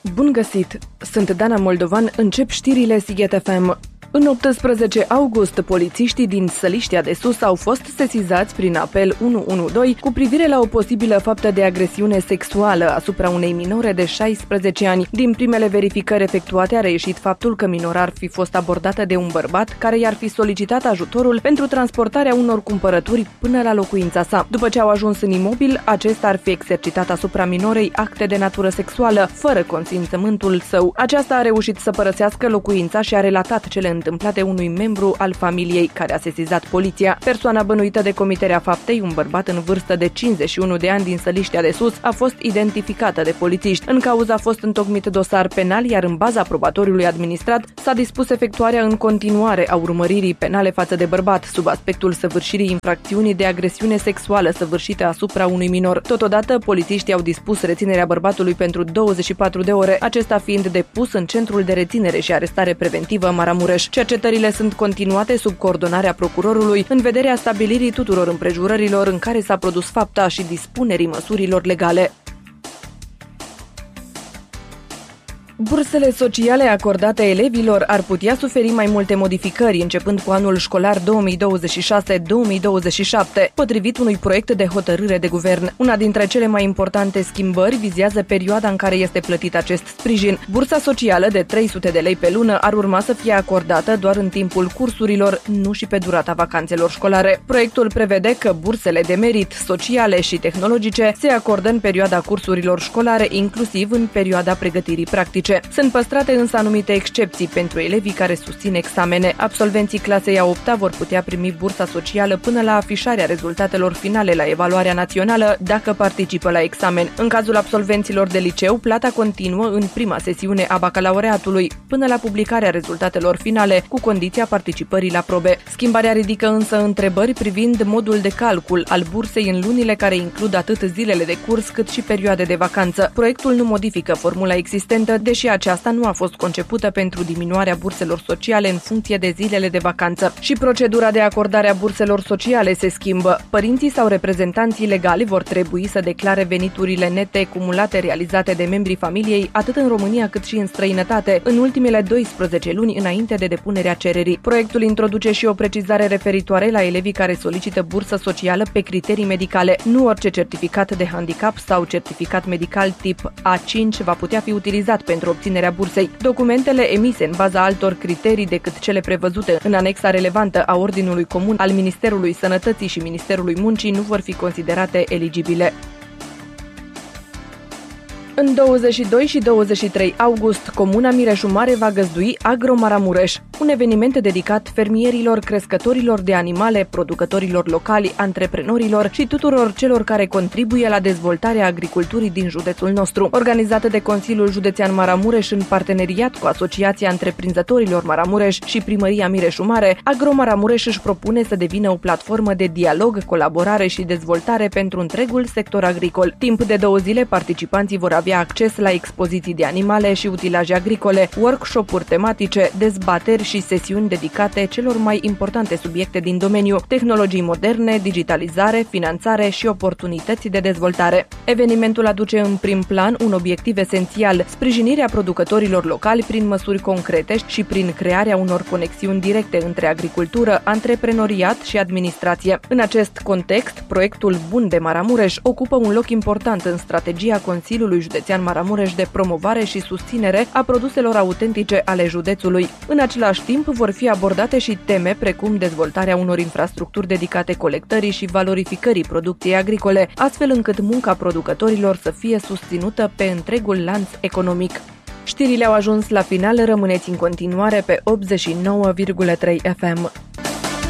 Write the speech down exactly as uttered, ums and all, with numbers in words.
Bun găsit! Sunt Dana Moldovan, încep știrile Sighet F M. În optsprezece august, polițiștii din Săliștea de Sus au fost sesizați prin apel unu unu doi cu privire la o posibilă faptă de agresiune sexuală asupra unei minore de șaisprezece ani. Din primele verificări efectuate a reieșit faptul că minora ar fi fost abordată de un bărbat care i-ar fi solicitat ajutorul pentru transportarea unor cumpărături până la locuința sa. După ce au ajuns în imobil, acesta ar fi exercitat asupra minorei acte de natură sexuală, fără consimțământul său. Aceasta a reușit să părăsească locuința și a relatat cele întâmplate unui membru al familiei care a sesizat poliția. Persoana bănuită de comiterea faptei, un bărbat în vârstă de cincizeci și unu de ani din Săliștea de Sus, a fost identificată de polițiști. În cauză a fost întocmit dosar penal, iar în baza probatoriului administrat s-a dispus efectuarea în continuare a urmăririi penale față de bărbat, sub aspectul săvârșirii infracțiunii de agresiune sexuală săvârșită asupra unui minor. Totodată, polițiștii au dispus reținerea bărbatului pentru douăzeci și patru de ore, acesta fiind depus în centrul de reținere și arestare preventivă Maramureș. Cercetările sunt continuate sub coordonarea procurorului în vederea stabilirii tuturor împrejurărilor în care s-a produs fapta și dispunerii măsurilor legale. Bursele sociale acordate elevilor ar putea suferi mai multe modificări începând cu anul școlar două mii douăzeci și șase două mii douăzeci și șapte, potrivit unui proiect de hotărâre de guvern. Una dintre cele mai importante schimbări vizează perioada în care este plătit acest sprijin. Bursa socială de trei sute de lei pe lună ar urma să fie acordată doar în timpul cursurilor, nu și pe durata vacanțelor școlare. Proiectul prevede că bursele de merit sociale și tehnologice se acordă în perioada cursurilor școlare, inclusiv în perioada pregătirii practice. Sunt păstrate însă anumite excepții pentru elevii care susțin examene. Absolvenții clasei a opta vor putea primi bursa socială până la afișarea rezultatelor finale la evaluarea națională dacă participă la examen. În cazul absolvenților de liceu, plata continuă în prima sesiune a bacalaureatului, până la publicarea rezultatelor finale, cu condiția participării la probe. Schimbarea ridică însă întrebări privind modul de calcul al bursei în lunile care includ atât zilele de curs cât și perioade de vacanță. Proiectul nu modifică formula existentă, deși și aceasta nu a fost concepută pentru diminuarea burselor sociale în funcție de zilele de vacanță. Și procedura de acordare a burselor sociale se schimbă. Părinții sau reprezentanții legali vor trebui să declare veniturile nete cumulate realizate de membrii familiei atât în România cât și în străinătate în ultimele douăsprezece luni înainte de depunerea cererii. Proiectul introduce și o precizare referitoare la elevii care solicită bursă socială pe criterii medicale. Nu orice certificat de handicap sau certificat medical tip A cinci va putea fi utilizat pentru obținerea bursei. Documentele emise în baza altor criterii decât cele prevăzute în anexa relevantă a Ordinului Comun al Ministerului Sănătății și Ministerului Muncii nu vor fi considerate eligibile. În douăzeci și doi și douăzeci și trei august, Comuna Mireșu Mare va găzdui Agro Maramureș, un eveniment dedicat fermierilor, crescătorilor de animale, producătorilor locali, antreprenorilor și tuturor celor care contribuie la dezvoltarea agriculturii din județul nostru. Organizată de Consiliul Județean Maramureș în parteneriat cu Asociația Întreprinzătorilor Maramureș și Primăria Mireșu Mare, Agro Maramureș își propune să devină o platformă de dialog, colaborare și dezvoltare pentru întregul sector agricol. Timp de două zile, participanții vor avea acces la expoziții de animale și utilaje agricole, workshop-uri tematice, dezbateri și sesiuni dedicate celor mai importante subiecte din domeniu: tehnologii moderne, digitalizare, finanțare și oportunități de dezvoltare. Evenimentul aduce în prim plan un obiectiv esențial: sprijinirea producătorilor locali prin măsuri concrete și prin crearea unor conexiuni directe între agricultură, antreprenoriat și administrație. În acest context, proiectul Bun de Maramureș ocupă un loc important în strategia Consiliului Județean Maramureș de promovare și susținere a produselor autentice ale județului. În același timp, vor fi abordate și teme precum dezvoltarea unor infrastructuri dedicate colectării și valorificării producției agricole, astfel încât munca producătorilor să fie susținută pe întregul lanț economic. Știrile au ajuns la final, rămâneți în continuare pe optzeci și nouă virgulă trei F M.